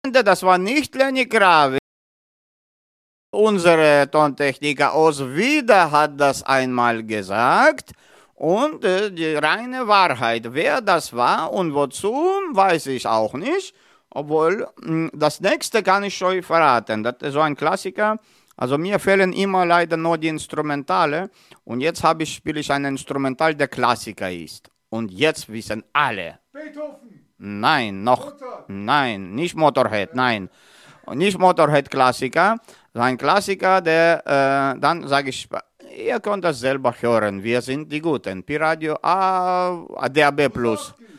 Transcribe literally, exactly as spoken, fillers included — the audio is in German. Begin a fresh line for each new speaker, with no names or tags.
Das war nicht Lenny Kravitz. Unsere Tontechniker aus Wieder hat das einmal gesagt. Und äh, die reine Wahrheit, wer das war und wozu, weiß ich auch nicht. Obwohl, mh, das nächste kann ich schon verraten. Das ist so ein Klassiker. Also mir fehlen immer leider nur die Instrumentale. Und jetzt habe ich, spiele ich ein Instrumental, der Klassiker ist. Und jetzt wissen alle.
Beethoven.
Nein, noch.
Mozart.
Nein, nicht Motorhead, nein. Und nicht Motorhead-Klassiker. Ein Klassiker, der, äh, dann sage ich, ihr könnt das selber hören. Wir sind die Guten. Pi-Radio A, D A B Plus.
Mussorgsky.